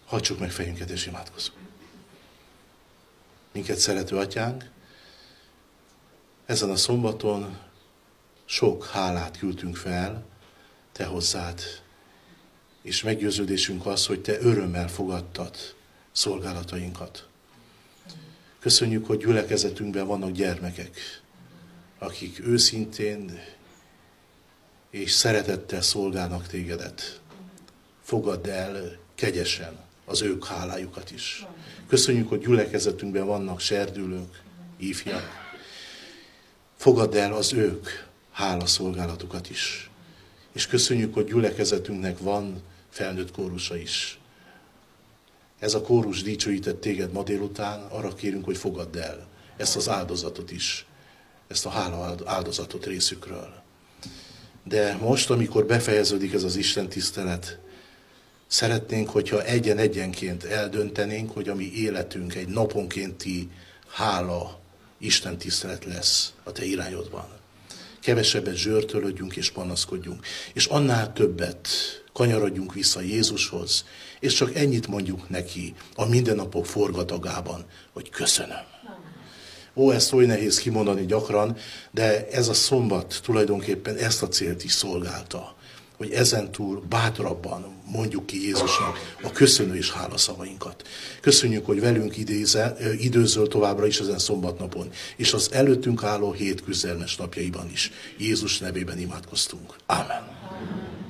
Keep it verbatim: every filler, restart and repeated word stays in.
Hajtsuk meg fejünket és imádkozzunk. Minket szerető atyánk, ezen a szombaton sok hálát küldtünk fel te hozzád, és meggyőződésünk az, hogy te örömmel fogadtad szolgálatainkat. Köszönjük, hogy gyülekezetünkben vannak gyermekek, akik őszintén és szeretettel szolgálnak tégedet. Fogadd el kegyesen az ők hálájukat is. Köszönjük, hogy gyülekezetünkben vannak serdülők, ifjak. Fogadd el az ők hálaszolgálatukat is. És köszönjük, hogy gyülekezetünknek van felnőtt kórusa is. Ez a kórus dicsőített téged ma délután, arra kérünk, hogy fogadd el ezt az áldozatot is, ezt a hála áldozatot részükről. De most, amikor befejeződik ez az Isten tisztelet, szeretnénk, hogyha egyen-egyenként eldöntenénk, hogy a mi életünk egy naponkénti hála Isten tisztelet lesz a te irányodban. Kevesebbet zsörtölődjünk és panaszkodjunk, és annál többet kanyarodjunk vissza Jézushoz, és csak ennyit mondjuk neki a mindennapok forgatagában, hogy köszönöm. Ó, ezt oly nehéz kimondani gyakran, de ez a szombat tulajdonképpen ezt a célt is szolgálta, hogy ezentúl bátrabban mondjuk ki Jézusnak a köszönő és hálaszavainkat. Köszönjük, hogy velünk idéze, időzöl továbbra is ezen szombatnapon, és az előttünk álló hét küzdelmes napjaiban is. Jézus nevében imádkoztunk. Ámen.